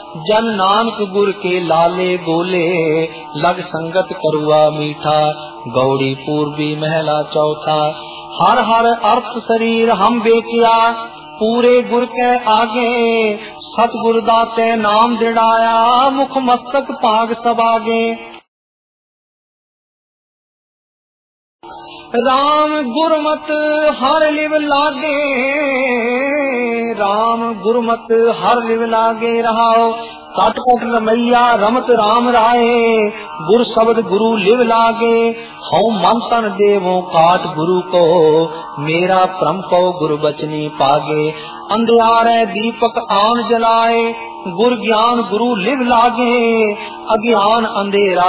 जन नानक गुर के लाले गोले, लग संगत करुआ मीठा, गौड़ी पूर्वी महला चौथा। हर हर अर्थ शरीर हम बेचिया, पूरे गुर के आगे, सतगुर दाते नाम दृढ़ाया, मुख मस्तक पाग सब आगे। राम गुरमत हर लिव लागे, राम गुरमत हर लिव लागे रहाओ। कट कट रमैया रमत राम राय, गुर शब्द गुरु लिव लागे। हऊँ मन तन देवो काट गुरु को, मेरा परम को गुरु बचनी पागे। अंधियारे दीपक आन जलाए, गुर ज्ञान गुरु लिव लागे। अज्ञान अंधेरा